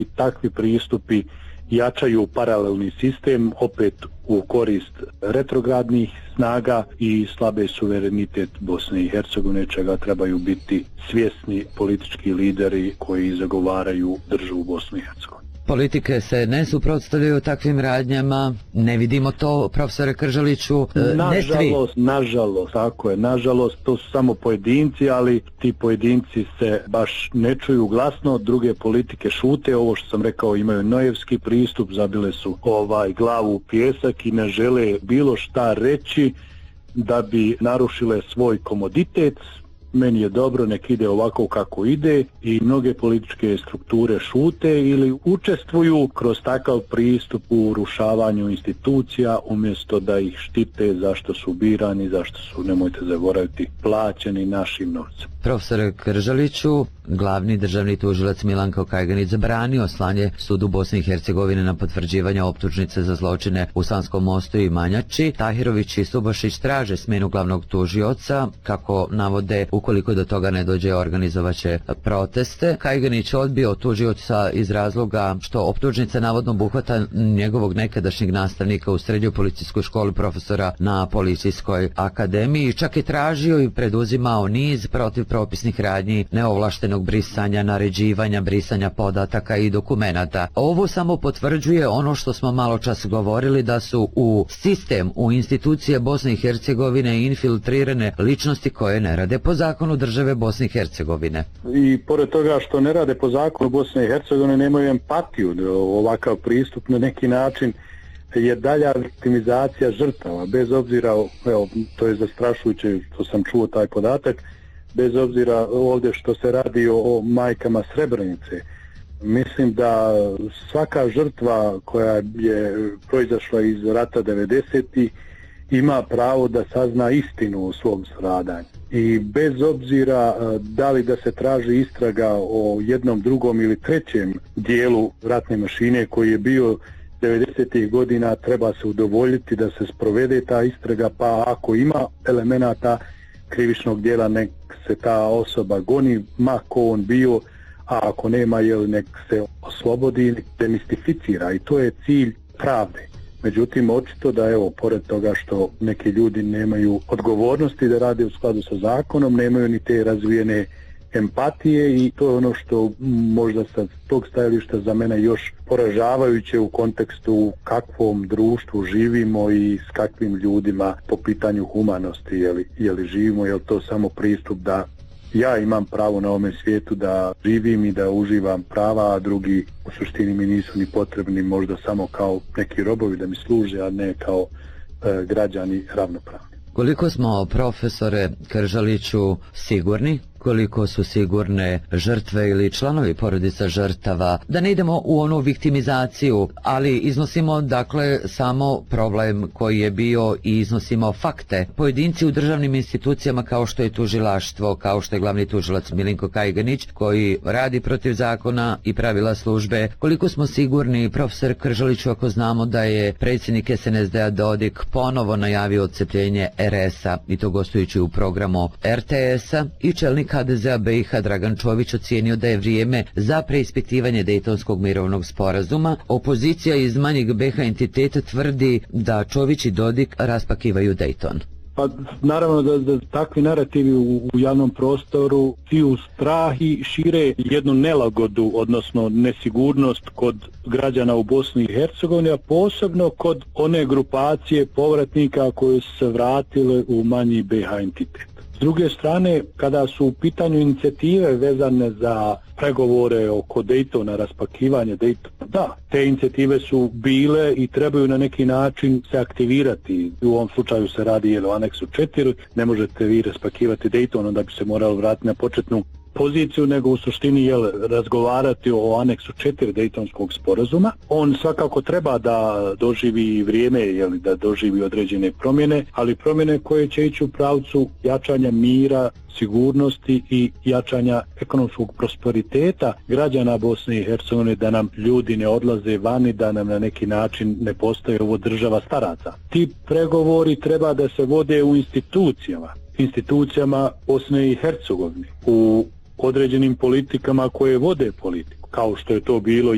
i takvi pristupi jačaju paralelni sistem, opet u korist retrogradnih snaga i slabe suverenitet Bosne i Hercegovine, čega trebaju biti svjesni politički lideri koji zagovaraju državu Bosne i Hercegovine. Politike se ne suprotstavljaju takvim radnjama, ne vidimo to, profesore Kržaliću. Nažalost, tako je, nažalost, to su samo pojedinci, ali ti pojedinci se baš ne čuju glasno, druge politike šute, ovo što sam rekao, imaju nojevski pristup, zabile su glavu u pijesak i ne žele bilo šta reći da bi narušile svoj komoditet. Meni je dobro, nek ide ovako kako ide i mnoge političke strukture šute ili učestvuju kroz takav pristup u urušavanju institucija umjesto da ih štite zašto su birani, zašto su, nemojte zaboraviti, plaćeni našim novcem. Profesore Kržaliću, glavni državni tužilac Milanko Kajganić zabranio slanje sudu Bosne i Hercegovine na potvrđivanje optužnice za zločine u Sanskom Mostu i Manjači. Tahirović i Subošić traže smjenu glavnog tužioca, kako navode, ukoliko do toga ne dođe, organizovaće proteste. Kajganić odbio tužioca iz razloga što optužnica navodno obuhvata njegovog nekadašnjeg nastavnika u srednjoj policijskoj školi, profesora na Policijskoj akademiji. Čak je tražio i preduzimao niz protiv propisnih radnji, neovlaštenog brisanja, naređivanja, brisanja podataka i dokumenata. Ovo samo potvrđuje ono što smo malo čas govorili, da su u sistem, u institucije Bosne i Hercegovine infiltrirane ličnosti koje ne rade po zakonu države Bosne i Hercegovine. I pored toga što ne rade po zakonu Bosne i Hercegovine, nemaju empatiju. Ovakav pristup na neki način je dalja viktimizacija žrtava, bez obzira, evo, to je zastrašujuće što sam čuo taj podatak, bez obzira ovdje što se radi o majkama Srebrenice. Mislim da svaka žrtva koja je proizašla iz rata 90-ih ima pravo da sazna istinu o svom stradanju. I bez obzira da li da se traži istraga o jednom, drugom ili trećem dijelu ratne mašine koji je bio 90-ih godina, treba se udovoljiti da se sprovede ta istraga, pa ako ima elemenata krivičnog djela, nek se ta osoba goni, ma ko on bio, a ako nema, nek se oslobodi ili demistificira, i to je cilj pravde. Međutim, očito da, evo, pored toga što neki ljudi nemaju odgovornosti da rade u skladu sa zakonom, nemaju ni te razvijene empatije, i to je ono što možda sa tog stajališta za mene još poražavajuće u kontekstu u kakvom društvu živimo i s kakvim ljudima po pitanju humanosti, je li živimo, je li to samo pristup da ja imam pravo na ovome svijetu da živim i da uživam prava, a drugi u suštini mi nisu ni potrebni, možda samo kao neki robovi da mi služe, a ne kao građani ravnopravni. Koliko smo, profesore Kržaliću, sigurni? Koliko su sigurne žrtve ili članovi porodica žrtava? Da ne idemo u onu viktimizaciju, ali iznosimo dakle samo problem koji je bio i iznosimo fakte. Pojedinci u državnim institucijama kao što je tužilaštvo, kao što je glavni tužilac Milinko Kajganić, koji radi protiv zakona i pravila službe. Koliko smo sigurni, profesor Kržaliću, ako znamo da je predsjednik SNSD-a Dodik ponovo najavio odcepljenje RS-a, i to gostujući u programu RTS-a, i čelnik HDZ-a BiH Dragan Čović ocijenio da je vrijeme za preispitivanje Dejtonskog mirovnog sporazuma. Opozicija iz manjeg BiH entiteta tvrdi da Čović i Dodik raspakivaju Dejton. Pa naravno da takvi narativi u javnom prostoru siju strah i šire jednu nelagodu, odnosno nesigurnost kod građana u Bosni i Hercegovini, a posebno kod one grupacije povratnika koje su se vratile u manji BiH entitet. S druge strane, kada su u pitanju inicijative vezane za pregovore oko Dejtona, raspakivanje Dejtona, da, te inicijative su bile i trebaju na neki način se aktivirati. U ovom slučaju se radi o aneksu 4, ne možete vi raspakivati Dejton, onda bi se moralo vratiti na početnu poziciju, nego u suštini razgovarati o aneksu 4 Dejtonskog sporazuma. On svakako treba da doživi vrijeme, da doživi određene promjene, ali promjene koje će ići u pravcu jačanja mira, sigurnosti i jačanja ekonomskog prosperiteta građana Bosne i Hercegovine, da nam ljudi ne odlaze vani, da nam na neki način ne postaje ovo država staraca. Ti pregovori treba da se vode u institucijama Bosne i Hercegovine, u određenim politikama koje vode politiku, kao što je to bilo